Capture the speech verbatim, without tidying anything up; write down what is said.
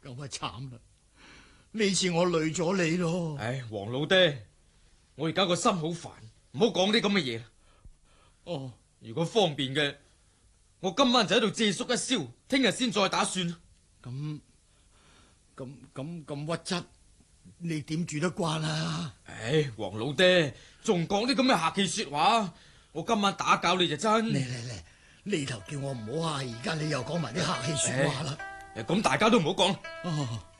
咁啊慘啦！呢次我累咗你咯。 唉，黃老爹，我而家個心好煩，唔好講啲咁嘅嘢啦。 哦， 如果方便嘅，我今晚就喺度借宿一宵，聽日先再打算。 咁咁咁咁屈質，你點住得慣啊？ 唉，黃老爹，仲講啲咁嘅客氣說話，我今晚打攪你就真。 嚟嚟嚟，呢頭叫我唔好啊，而家你又講埋啲客氣說話啦。 誒，咁大家都唔好講。 哦。